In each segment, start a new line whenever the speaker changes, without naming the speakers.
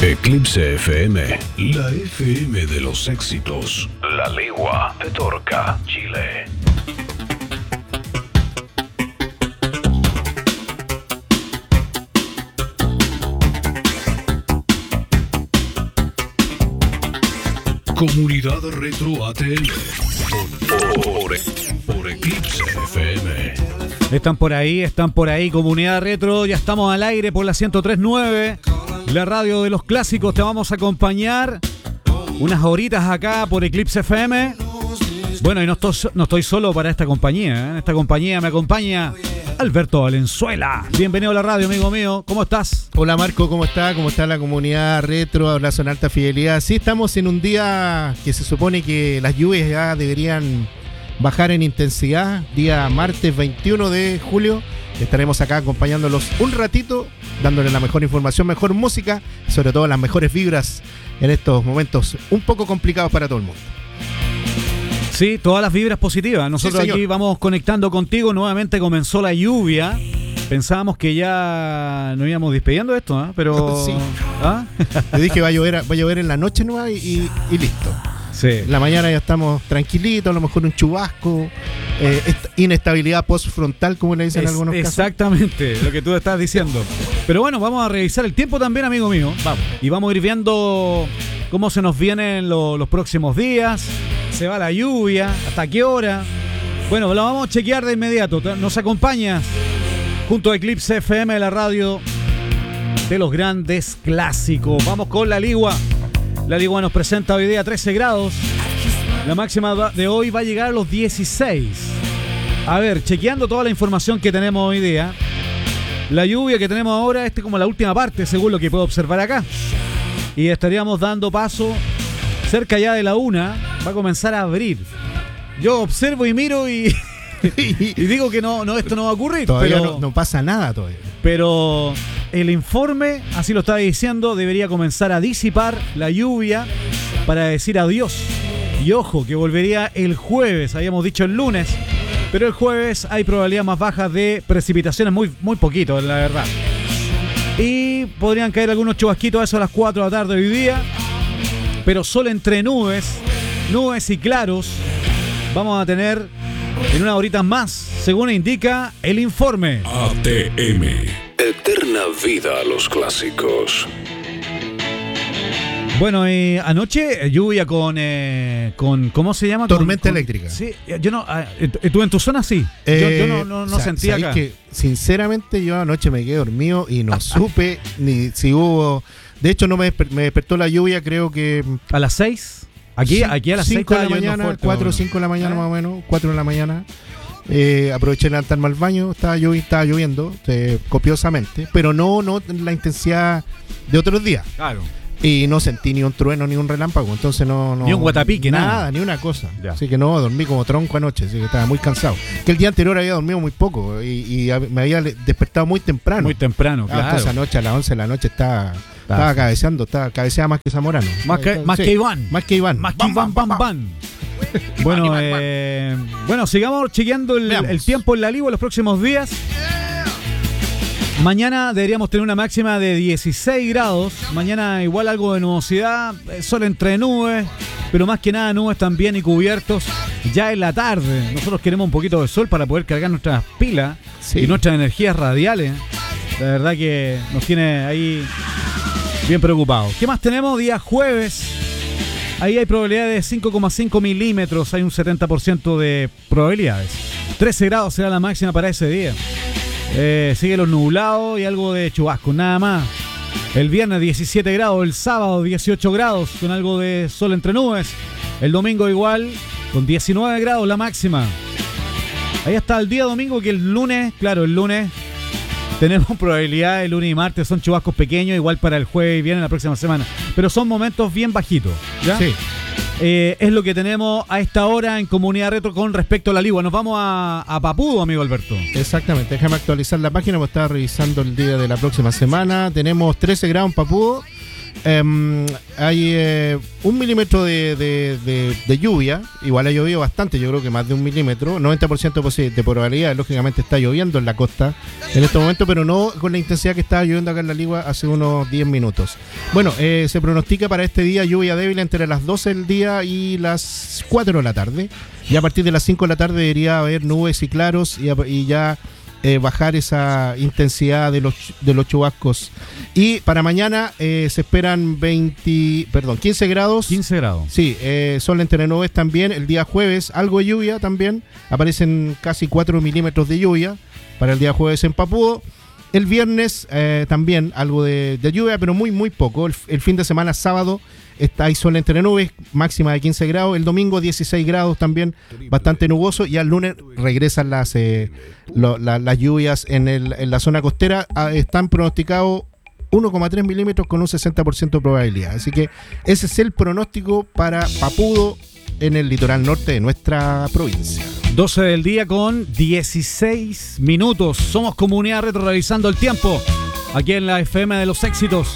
Eclipse FM, la FM de los éxitos. La Legua, Petorca, Chile. Comunidad Retro ATL por Eclipse FM.
Están por ahí, Comunidad Retro. Ya estamos al aire por la 103.9, la radio de los clásicos. Te vamos a acompañar unas horitas acá por Eclipse FM. Bueno, y no estoy solo para esta compañía, ¿eh? En esta compañía me acompaña Alberto Valenzuela. Bienvenido a la radio, amigo mío. ¿Cómo estás?
Hola Marco, ¿cómo está? ¿Cómo está la comunidad retro? Abrazo en alta fidelidad. Sí, estamos en un día que se supone que las lluvias ya deberían bajar en intensidad. Día martes 21 de julio. Estaremos acá acompañándolos un ratito, dándoles la mejor información, mejor música, sobre todo las mejores vibras en estos momentos un poco complicados para todo el mundo.
Sí, todas las vibras positivas. Nosotros
sí,
aquí vamos conectando contigo. Nuevamente comenzó la lluvia. Pensábamos que ya nos íbamos despidiendo de esto, ¿eh? Pero...
Sí.
¿Ah?
Yo dije va a llover en la noche nomás y listo.
Sí.
En la mañana ya estamos tranquilitos, a lo mejor un chubasco, inestabilidad postfrontal, como le dicen en algunos casos.
Exactamente, lo que tú estás diciendo. Pero bueno, vamos a revisar el tiempo también, amigo mío.
Vamos.
Y vamos a ir viendo cómo se nos vienen los próximos días. Se va la lluvia, hasta qué hora. Bueno, lo vamos a chequear de inmediato. Nos acompañas junto a Eclipse FM, la radio de los grandes clásicos. Vamos con la Ligua. La Ligua nos presenta hoy día 13 grados. La máxima de hoy va a llegar a los 16. A ver, chequeando toda la información que tenemos hoy día. La lluvia que tenemos ahora es como la última parte, según lo que puedo observar acá. Y estaríamos dando paso cerca ya de la 1. Va a comenzar a abrir. Yo observo y miro y digo que no, esto no va a ocurrir.
Todavía
pero
no pasa nada todavía.
Pero el informe, así lo estaba diciendo, debería comenzar a disipar la lluvia para decir adiós. Y ojo, que volvería el jueves, habíamos dicho el lunes, pero el jueves hay probabilidades más bajas de precipitaciones, muy poquito, la verdad. Y podrían caer algunos chubasquitos a eso a las 4 de la tarde hoy día, pero solo entre nubes y claros vamos a tener en unas horitas más, según indica el informe.
ATM, eterna vida a los clásicos.
Bueno, anoche lluvia con ¿cómo se llama?
Tormenta eléctrica.
Sí, yo no. ¿Tú en tu zona sí? Yo no sentía acá.
Que, sinceramente, yo anoche me quedé dormido y no supe ni si hubo. De hecho, no me despertó la lluvia, creo que.
¿A las 6? Aquí a las 6
de la mañana, 4 o 5 de la mañana más o menos, 4 de la mañana. Aproveché de levantarme al baño, estaba lloviendo copiosamente, pero no la intensidad de otros días.
Claro.
Y no sentí ni un trueno ni un relámpago, entonces no
ni un guatapique, nada,
ni una cosa.
Ya.
Así que no, dormí como tronco anoche, así que estaba muy cansado. Que el día anterior había dormido muy poco y me había despertado muy temprano.
Muy temprano, claro.
Entonces anoche a las 11 de la noche estaba cabeceaba más que Zamorano.
Más que Iván.
Más que Iván.
Más que Iván, bam. Bueno, sigamos chequeando el tiempo en la Ligua los próximos días. Mañana deberíamos tener una máxima de 16 grados. Mañana igual algo de nubosidad, sol entre nubes, pero más que nada nubes también y cubiertos. Ya en la tarde, nosotros queremos un poquito de sol para poder cargar nuestras pilas y nuestras energías radiales. La verdad que nos tiene ahí bien preocupados. ¿Qué más tenemos? Día jueves. Ahí hay probabilidad de 5,5 milímetros. Hay un 70% de probabilidades. 13 grados será la máxima para ese día. Sigue los nublados y algo de chubasco, nada más. El viernes 17 grados, el sábado 18 grados con algo de sol entre nubes. El domingo igual con 19 grados la máxima. Ahí está el día domingo, que el lunes tenemos probabilidad, el lunes y martes son chubascos pequeños, igual para el jueves y viernes la próxima semana. Pero son momentos bien bajitos, ¿ya?
Sí.
Es lo que tenemos a esta hora en Comunidad Retro con respecto a la Ligua. Nos vamos a Papudo, amigo Alberto.
Exactamente, déjame actualizar la página porque estaba revisando el día de la próxima semana. Tenemos 13 grados en Papudo Hay 1 milímetro de lluvia. Igual ha llovido bastante, yo creo que más de 1 milímetro. 90% de probabilidad. Lógicamente está lloviendo en la costa en este momento, pero no con la intensidad que estaba lloviendo acá en la Ligua hace unos 10 minutos. Bueno, se pronostica para este día lluvia débil entre las 12 del día y las 4 de la tarde. Y a partir de las 5 de la tarde debería haber nubes y claros y ya bajar esa intensidad de los chubascos. Y para mañana se esperan 15 grados.
15 grados.
Sí, sol entre nubes también. El día jueves algo de lluvia también. Aparecen casi 4 milímetros de lluvia para el día jueves en Papudo. El viernes también algo de lluvia, pero muy, muy poco. El fin de semana, sábado, hay sol entre nubes, máxima de 15 grados. El domingo 16 grados también, bastante nuboso. Y al lunes regresan las lluvias en la zona costera. Están pronosticados 1,3 milímetros con un 60% de probabilidad. Así que ese es el pronóstico para Papudo en el litoral norte de nuestra provincia.
12 del día con 16 minutos. Somos Comunidad Retro revisando el tiempo aquí en la FM de los éxitos.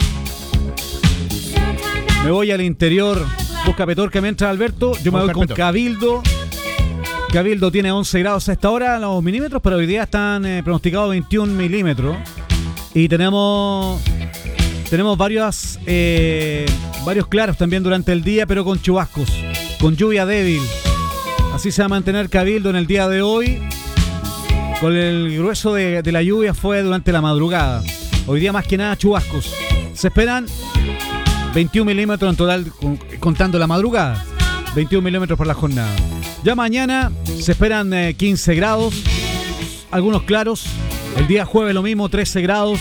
Me voy al interior. Busca Petorca mientras, Alberto. Yo me voy con Cabildo. Cabildo tiene 11 grados a esta hora los milímetros, pero hoy día están pronosticados 21 milímetros. Y tenemos varios claros también durante el día, pero con chubascos, con lluvia débil. Así se va a mantener Cabildo en el día de hoy. Con el grueso de la lluvia fue durante la madrugada. Hoy día más que nada chubascos. Se esperan 21 milímetros en total, contando la madrugada. 21 milímetros por la jornada. Ya mañana se esperan 15 grados. Algunos claros. El día jueves lo mismo, 13 grados.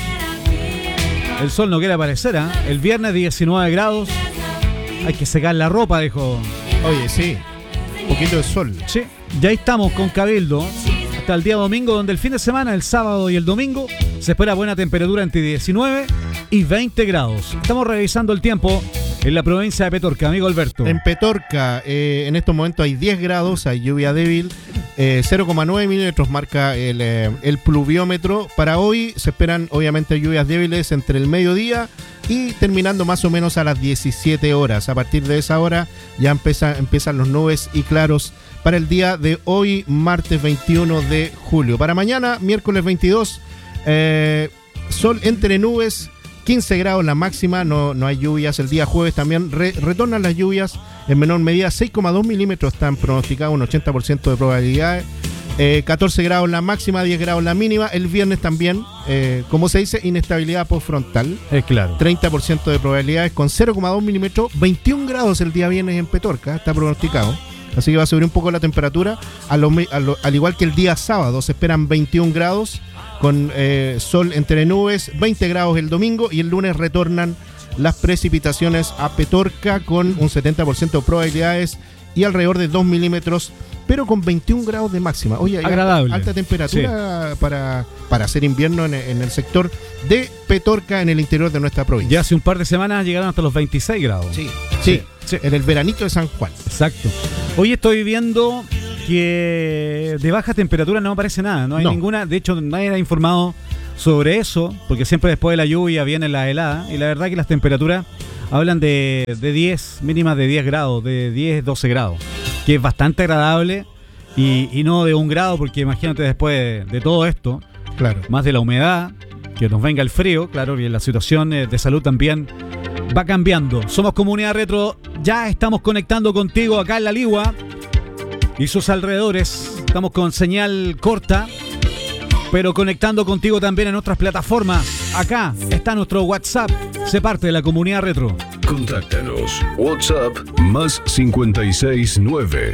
El sol no quiere aparecer, ¿eh? El viernes 19 grados. Hay que secar la ropa, dijo.
Oye, sí. Un poquito de sol.
Sí, ya estamos con Cabildo hasta el día domingo, donde el fin de semana, el sábado y el domingo, se espera buena temperatura entre 19 y 20 grados. Estamos revisando el tiempo en la provincia de Petorca, amigo Alberto.
En Petorca, en estos momentos hay 10 grados, hay lluvia débil, 0,9 milímetros marca el pluviómetro. Para hoy se esperan obviamente lluvias débiles entre el mediodía y terminando más o menos a las 17 horas. A partir de esa hora ya empiezan los nubes y claros para el día de hoy, martes 21 de julio. Para mañana, miércoles 22, sol entre nubes, 15 grados la máxima, no hay lluvias. El día jueves también retornan las lluvias en menor medida, 6,2 milímetros están pronosticados, un 80% de probabilidad. 14 grados la máxima, 10 grados la mínima. El viernes también, como se dice, inestabilidad postfrontal.
Claro.
30% de probabilidades con 0,2 milímetros. 21 grados el día viernes en Petorca, está pronosticado. Así que va a subir un poco la temperatura. Al igual que el día sábado, se esperan 21 grados con sol entre nubes. 20 grados el domingo y el lunes retornan las precipitaciones a Petorca con un 70% de probabilidades y alrededor de 2 milímetros, pero con 21 grados de máxima. Oye,
agradable.
Alta temperatura, sí, para hacer invierno en el sector de Petorca, en el interior de nuestra provincia.
Ya hace un par de semanas llegaron hasta los 26 grados.
Sí, en el veranito de San Juan.
Exacto. Hoy estoy viendo que de baja temperatura no aparece nada, no hay ninguna. De hecho, nadie ha informado sobre eso, porque siempre después de la lluvia viene la helada, y la verdad que las temperaturas hablan de 10, mínimas de 10 grados, de 10, 12 grados, que es bastante agradable, y no de 1 grado, porque imagínate después de todo esto,
claro,
más de la humedad, que nos venga el frío, claro, y la situación de salud también va cambiando. Somos Comunidad Retro, ya estamos conectando contigo acá en La Ligua y sus alrededores. Estamos con señal corta, pero conectando contigo también en otras plataformas. Acá está nuestro WhatsApp, sé parte de la Comunidad Retro.
Contáctanos. WhatsApp más 569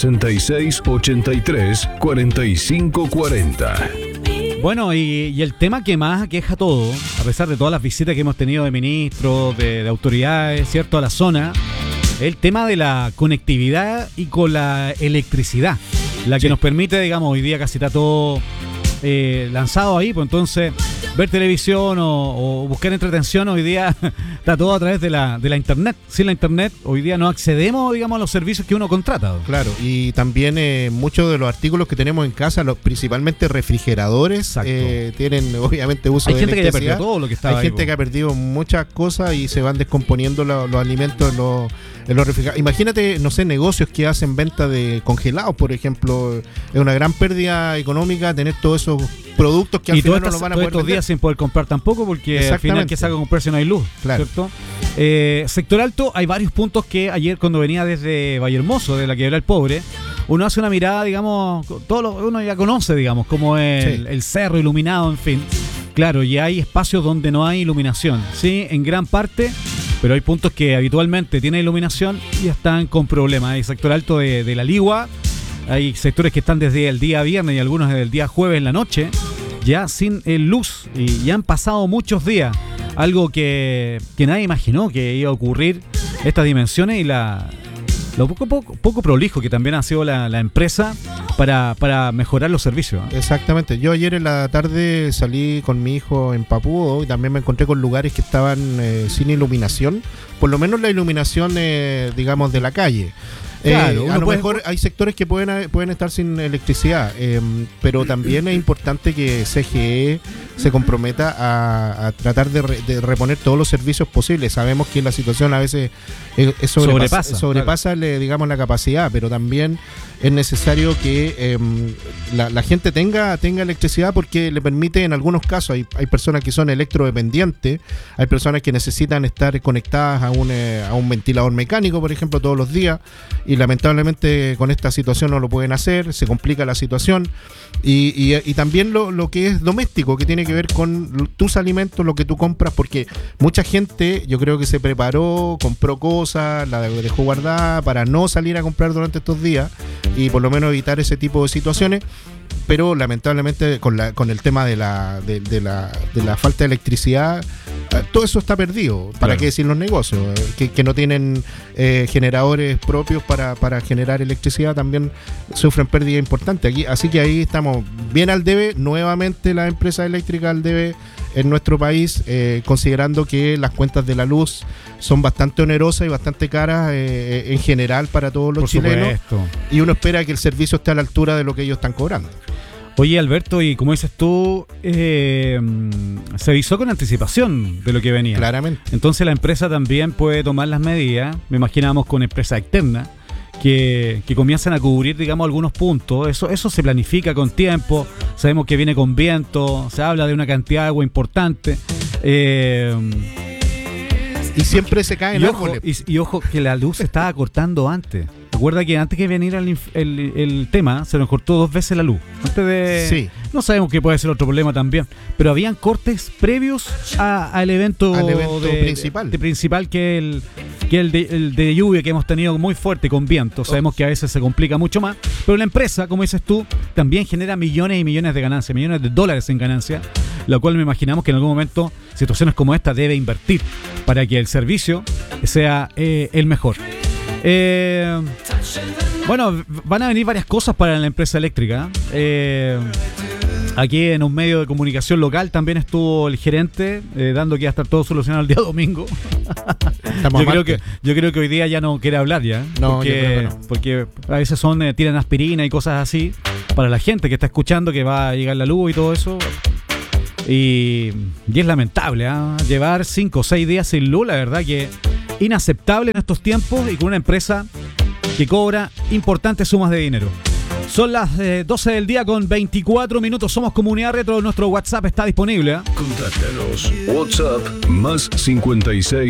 6683 4540.
Bueno, y el tema que más aqueja todo, a pesar de todas las visitas que hemos tenido de ministros, de autoridades, ¿cierto?, a la zona, el tema de la conectividad y con la electricidad, la que nos permite, digamos, hoy día casi está todo lanzado ahí, pues entonces ver televisión o buscar entretención, hoy día está todo a través de la internet. Sin la internet, hoy día no accedemos, digamos, a los servicios que uno contrata.
Claro, y también muchos de los artículos que tenemos en casa, principalmente refrigeradores, tienen obviamente uso de electricidad. Hay gente que ya perdió todo lo que estaba. Hay gente que ha perdido muchas cosas y se van descomponiendo los alimentos en los refrigeradores. Imagínate, no sé, negocios que hacen venta de congelados, por ejemplo. Es una gran pérdida económica tener todos esos productos que al final no los van a poder
estos días sin poder comprar tampoco, porque al final que saca a comprar si no hay luz,
claro.
¿Cierto? Sector Alto, hay varios puntos que ayer cuando venía desde Vallehermoso, de la Quebrada del Pobre, uno hace una mirada, digamos, uno ya conoce, digamos, como el cerro iluminado, en fin. Claro, y hay espacios donde no hay iluminación, sí, en gran parte, pero hay puntos que habitualmente tienen iluminación y están con problemas. Hay sector alto de La Ligua, hay sectores que están desde el día viernes y algunos desde el día jueves en la noche, ya sin luz, y ya han pasado muchos días, algo que nadie imaginó que iba a ocurrir, estas dimensiones, y lo poco prolijo que también ha sido la empresa para mejorar los servicios.
Exactamente. Yo ayer en la tarde salí con mi hijo en Papúo y también me encontré con lugares que estaban sin iluminación, por lo menos la iluminación, digamos, de la calle. Claro, a lo mejor hay sectores que pueden estar sin electricidad, pero también es importante que CGE se comprometa a tratar de reponer todos los servicios posibles. Sabemos que la situación a veces sobrepasa claro, digamos, la capacidad, pero también es necesario que la gente tenga electricidad, porque le permite, en algunos casos, hay personas que son electrodependientes, hay personas que necesitan estar conectadas a un ventilador mecánico, por ejemplo, todos los días, y lamentablemente con esta situación no lo pueden hacer, se complica la situación, y también lo que es doméstico, que tiene que ver con tus alimentos, lo que tú compras, porque mucha gente, yo creo que se preparó, compró cosas, la dejó guardada para no salir a comprar durante estos días y por lo menos evitar ese tipo de situaciones. Pero lamentablemente con el tema de la falta de electricidad, todo eso está perdido. ¿Para claro, qué decir los negocios? Que no tienen generadores propios para generar electricidad, también sufren pérdida importante aquí. Así que ahí estamos bien al debe. Nuevamente la empresa eléctrica al debe en nuestro país, considerando que las cuentas de la luz son bastante onerosas y bastante caras en general para todos los chilenos. Y uno espera que el servicio esté a la altura de lo que ellos están cobrando.
Oye, Alberto, y como dices tú, se avisó con anticipación de lo que venía.
Claramente.
Entonces la empresa también puede tomar las medidas, me imaginamos con empresas externas, que comienzan a cubrir, digamos, algunos puntos. Eso se planifica con tiempo, sabemos que viene con viento, se habla de una cantidad de agua importante.
Y siempre se caen árboles.
Y ojo, que la luz se estaba cortando antes. Recuerda que antes que viniera el tema, se nos cortó 2 veces la luz.
Sí.
No sabemos qué puede ser otro problema también, pero habían cortes previos al evento principal, que el de lluvia que hemos tenido muy fuerte con viento. Sabemos que a veces se complica mucho más, pero la empresa, como dices tú, también genera millones y millones de ganancias, millones de dólares en ganancias, lo cual me imaginamos que en algún momento situaciones como esta debe invertir para que el servicio sea el mejor. Bueno, van a venir varias cosas para la empresa eléctrica. Aquí en un medio de comunicación local también estuvo el gerente dando que iba a estar todo solucionado el día domingo. Yo creo que hoy día ya no quiere hablar ya.
No, yo creo que no.
Porque a veces tiran aspirina y cosas así para la gente que está escuchando que va a llegar la luz y todo eso. Y es lamentable, llevar 5 o 6 días sin luz, la verdad que inaceptable en estos tiempos y con una empresa que cobra importantes sumas de dinero. Son las 12 del día con 24 minutos. Somos Comunidad Retro. Nuestro WhatsApp está disponible.
Contáctanos. WhatsApp +56